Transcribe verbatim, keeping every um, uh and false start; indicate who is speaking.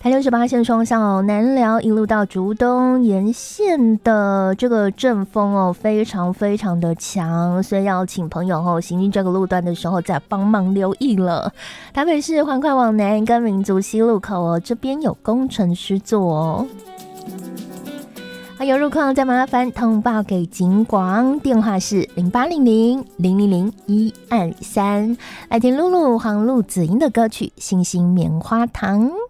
Speaker 1: 台六十八线双向哦，南寮一路到竹东沿线的这个阵风哦，非常非常的强，所以要请朋友哦行进这个路段的时候再帮忙留意了。台北市环快往南跟民族西路口哦，这边有工程师做哦。还有路况再麻烦通报给警广，电话是零八零零零零零一二三。来听露露黄路子英的歌曲《星星棉花糖》。